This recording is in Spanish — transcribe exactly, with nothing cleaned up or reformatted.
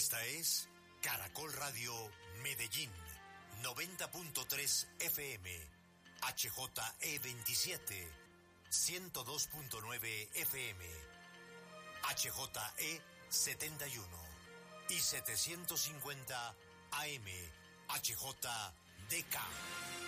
Esta es Caracol Radio Medellín, noventa punto tres F M, H J E veintisiete, ciento dos punto nueve F M, H J E setenta y uno y setecientos cincuenta A M, H J D K.